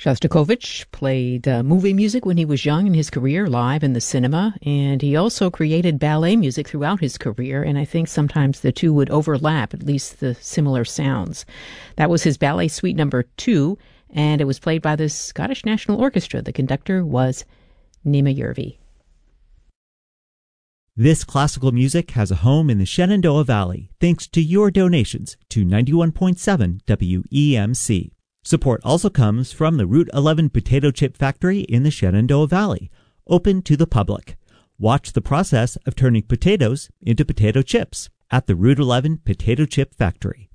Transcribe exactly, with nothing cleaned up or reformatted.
Shostakovich played uh, movie music when he was young in his career, live in the cinema, and he also created ballet music throughout his career, and I think sometimes the two would overlap, at least the similar sounds. That was his Ballet Suite number two, and it was played by the Scottish National Orchestra. The conductor was Nima Yervi. This classical music has a home in the Shenandoah Valley thanks to your donations to ninety-one point seven W E M C. Support also comes from the Route eleven Potato Chip Factory in the Shenandoah Valley, open to the public. Watch the process of turning potatoes into potato chips at the Route eleven Potato Chip Factory.